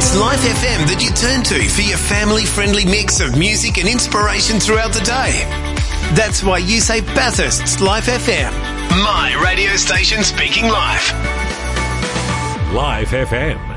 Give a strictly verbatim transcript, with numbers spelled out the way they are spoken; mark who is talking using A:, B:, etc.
A: It's Life F M that you turn to for your family-friendly mix of music and inspiration throughout the day. That's why you say Bathurst's Life F M. My radio station speaking life.
B: Life F M.